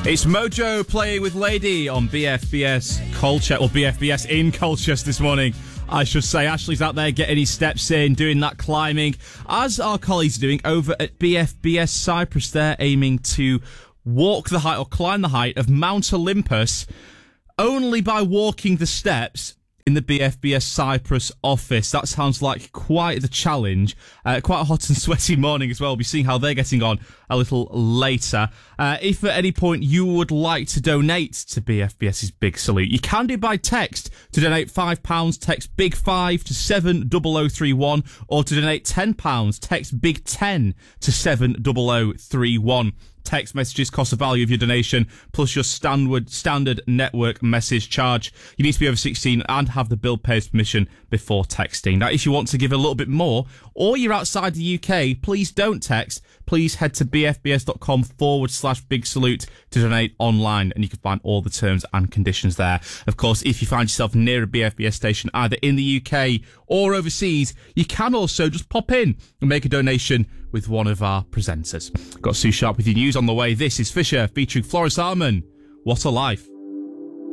It's Mojo playing with Lady on BFBS Colchester, or BFBS in Colchester this morning, I should say. Ashley's out there getting his steps in, doing that climbing, as our colleagues are doing over at BFBS Cyprus. They're aiming to walk the height or climb the height of Mount Olympus only by walking the steps in the BFBS Cyprus office. That sounds like quite the challenge. Quite a hot and sweaty morning as well. We'll be seeing how they're getting on a little later. If at any point you would like to donate to BFBS's Big Salute, you can do by text. To donate £5, text Big 5 to 70031, or to donate £10, text Big 10 to 70031. Text messages cost the value of your donation plus your standard network message charge. You need to be over 16 and have the bill payer's permission before texting. Now, if you want to give a little bit more, or you're outside the UK, please don't text. Please head to bfbs.com/big salute to donate online, and you can find all the terms and conditions there. Of course, if you find yourself near a BFBS station, either in the UK or overseas, you can also just pop in and make a donation with one of our presenters. Got Sue Sharp with your news on the way. This is Fisher featuring Florence Harmon. What a Life.